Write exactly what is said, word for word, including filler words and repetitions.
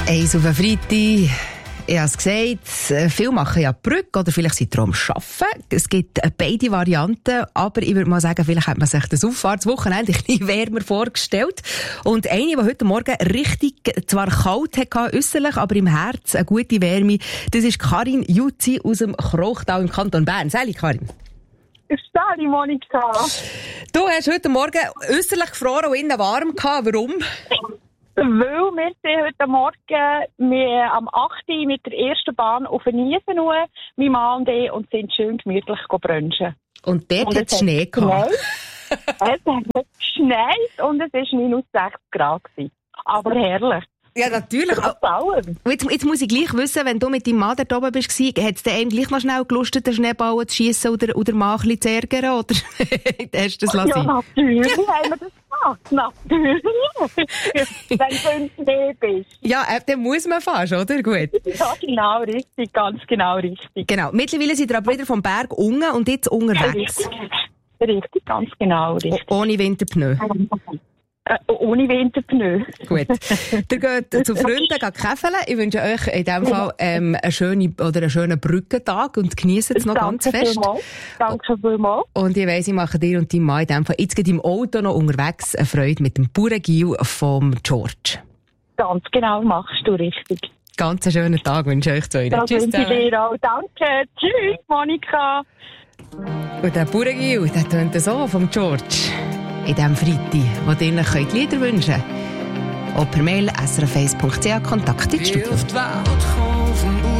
Eins auf den Freitag. Ich habe es gesagt, viele machen ja Brücke oder vielleicht sind sie am Arbeiten. Es gibt beide Varianten, aber ich würde mal sagen, vielleicht hat man sich das Auffahrtswochenende ein bisschen wärmer vorgestellt. Und eine, die heute Morgen richtig, zwar kalt hatte, äusserlich, aber im Herz eine gute Wärme, das ist Karin Jutzi aus dem Krochtal im Kanton Bern. Sali, Karin. Sali, Monika. Du hast heute Morgen äusserlich gefroren und innen warm gehabt. Warum? Weil wir sind heute Morgen wir am acht Uhr mit der ersten Bahn auf den Niesen, mein Mann und ich, und sind schön gemütlich brunchen. Und dort hat es Schnee gehabt. Es hat geschneit und es war minus sechs Grad. Aber herrlich. Ja, natürlich. Jetzt, jetzt muss ich gleich wissen, wenn du mit deinem Mann da oben bist, hat es dir eigentlich noch schnell gelustet, den Schneeball zu schiessen oder, oder mal ein bisschen zu ärgern? Oder hast du das lassen? Ja, natürlich haben wir das gemacht. Natürlich. Wenn du im Schnee bist. Ja, äh, dann muss man fast, oder? Gut. Ja, genau, richtig. Ganz genau richtig. Genau. Mittlerweile sind wir aber wieder vom Berg unten und jetzt unterwegs. Richtig, richtig ganz genau. Richtig. O- ohne Winterpneu. Äh, ohne Winterpneu. Gut. Ihr geht zu Freunden käfeln. Ich wünsche euch in diesem Fall ähm, einen schönen, oder einen schönen Brückentag und genießt es noch ganz fest. Danke vielmals. Und ich weiss, ich mache dir und deinem Mann in diesem Fall jetzt geht im Auto noch unterwegs eine Freude mit dem Bauerngiel vom George. Ganz genau, machst du richtig. Ganz einen schönen Tag wünsche ich euch zwei. Das Tschüss wünsche ich dir auch. Danke. Tschüss, Monika. Und der Bauerngiel, der tönt so vom George. In diesem Freitag, wo ihr euch Lieder wünschen könnt. Auch per Mail s r f eins punkt c h Kontakt ins Studio.